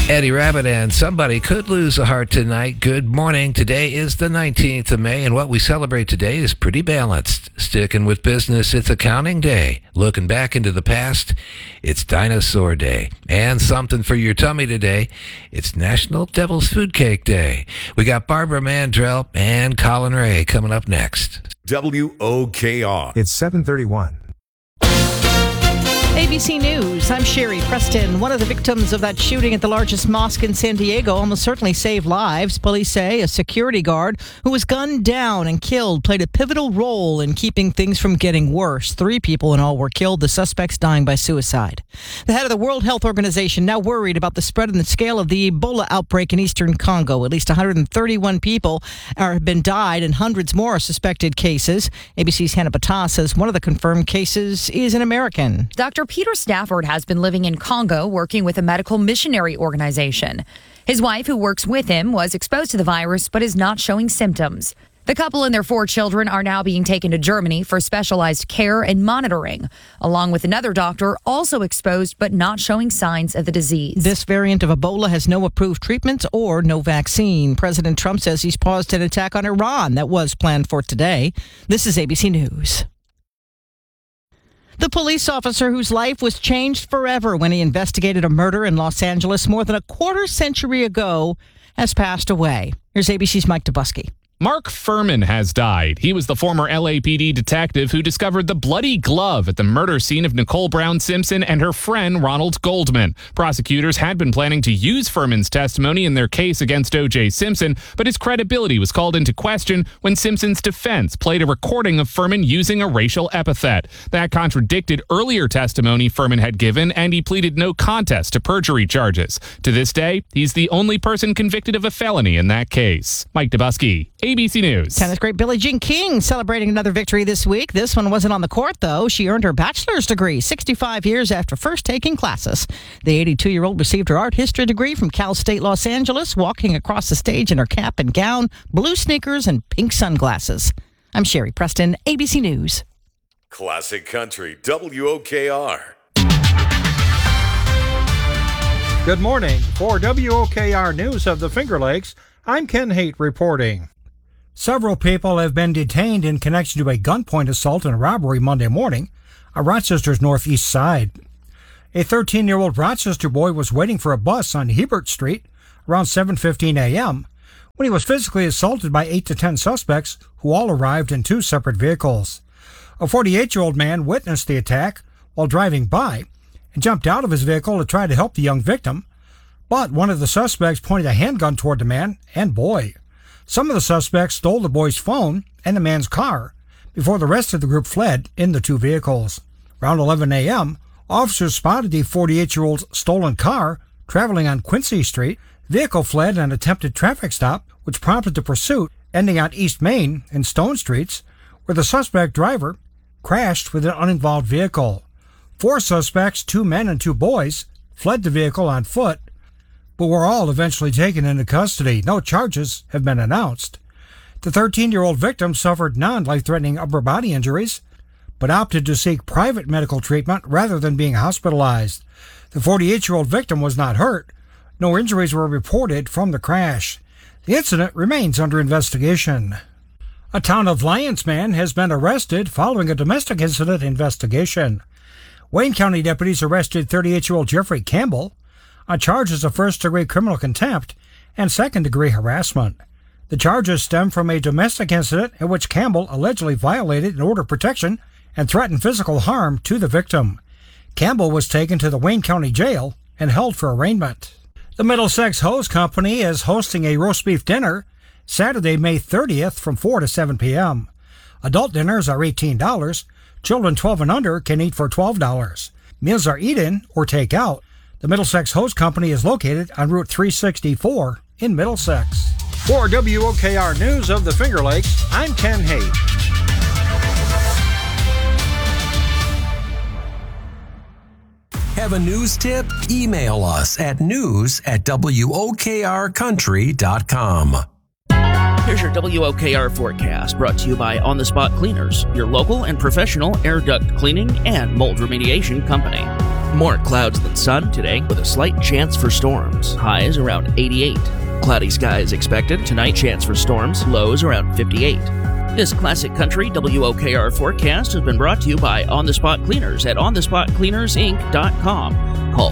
Eddie Rabbit and somebody could lose a heart tonight. Good morning. Today is the 19th of May, and what we celebrate today is pretty balanced. Sticking with business, it's accounting day. Looking back into the past, it's dinosaur day. And something for your tummy today, it's National Devil's Food Cake Day. We got Barbara Mandrell and Colin Ray coming up next. WOKR. It's 7:31. ABC News, I'm Sherry Preston. One of the victims of that shooting at the largest mosque in San Diego almost certainly saved lives. Police say a security guard who was gunned down and killed played a pivotal role in keeping things from getting worse. 3 people in all were killed, the suspects dying by suicide. The head of the World Health Organization now worried about the spread and the scale of the Ebola outbreak in eastern Congo. At least 131 people have been died and hundreds more are suspected cases. ABC's Hannah Batas says one of the confirmed cases is an American. Dr. Peter Stafford has been living in Congo working with a medical missionary organization. His wife, who works with him, was exposed to the virus but is not showing symptoms. The couple and their 4 children are now being taken to Germany for specialized care and monitoring, along with another doctor also exposed but not showing signs of the disease. This variant of Ebola has no approved treatments or no vaccine. President Trump says he's paused an attack on Iran that was planned for today. This is ABC News. The police officer whose life was changed forever when he investigated a murder in Los Angeles more than a quarter century ago has passed away. Here's ABC's Mike Dubusky. Mark Furman has died. He was the former LAPD detective who discovered the bloody glove at the murder scene of Nicole Brown Simpson and her friend Ronald Goldman. Prosecutors had been planning to use Furman's testimony in their case against O.J. Simpson, but his credibility was called into question when Simpson's defense played a recording of Furman using a racial epithet. That contradicted earlier testimony Furman had given, and he pleaded no contest to perjury charges. To this day, he's the only person convicted of a felony in that case. Mike Dubusky, ABC News. Tennis great Billie Jean King celebrating another victory this week. This one wasn't on the court, though. She earned her bachelor's degree 65 years after first taking classes. The 82-year-old received her art history degree from Cal State Los Angeles, walking across the stage in her cap and gown, blue sneakers, and pink sunglasses. I'm Sherry Preston, ABC News. Classic Country, WOKR. Good morning. For WOKR News of the Finger Lakes, I'm Ken Haight reporting. Several people have been detained in connection to a gunpoint assault and robbery Monday morning on Rochester's northeast side. A 13-year-old Rochester boy was waiting for a bus on Hebert Street around 7:15 a.m. when he was physically assaulted by 8 to 10 suspects who all arrived in 2 separate vehicles. A 48-year-old man witnessed the attack while driving by and jumped out of his vehicle to try to help the young victim, but one of the suspects pointed a handgun toward the man and boy. Some of the suspects stole the boy's phone and the man's car before the rest of the group fled in the 2 vehicles. Around 11 a.m., officers spotted the 48-year-old's stolen car traveling on Quincy Street. The vehicle fled an attempted traffic stop, which prompted the pursuit, ending on East Main and Stone Streets, where the suspect driver crashed with an uninvolved vehicle. 4 suspects, 2 men and 2 boys, fled the vehicle on foot, but were all eventually taken into custody. No charges have been announced. The 13-year-old victim suffered non-life-threatening upper body injuries, but opted to seek private medical treatment rather than being hospitalized. The 48-year-old victim was not hurt. No injuries were reported from the crash. The incident remains under investigation. A Town of Lyons man has been arrested following a domestic incident investigation. Wayne County deputies arrested 38-year-old Jeffrey Campbell on charges of first-degree criminal contempt and second-degree harassment. The charges stem from a domestic incident in which Campbell allegedly violated an order of protection and threatened physical harm to the victim. Campbell was taken to the Wayne County Jail and held for arraignment. The Middlesex Hose Company is hosting a roast beef dinner Saturday, May 30th from 4 to 7 p.m. Adult dinners are $18. Children 12 and under can eat for $12. Meals are eat-in or take-out. The Middlesex Hose Company is located on Route 364 in Middlesex. For WOKR News of the Finger Lakes, I'm Ken Haight. Have a news tip? Email us at news@wokrcountry.com. Here's your WOKR forecast, brought to you by On the Spot Cleaners, your local and professional air duct cleaning and mold remediation company. More clouds than sun today with a slight chance for storms. Highs around 88. Cloudy skies expected. Tonight, chance for storms. Lows around 58. This Classic Country WOKR forecast has been brought to you by On The Spot Cleaners at onthespotcleanersinc.com. Call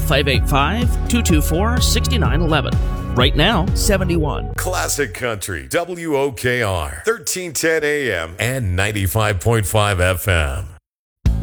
585-224-6911. Right now, 71. Classic Country WOKR 1310 AM and 95.5 FM.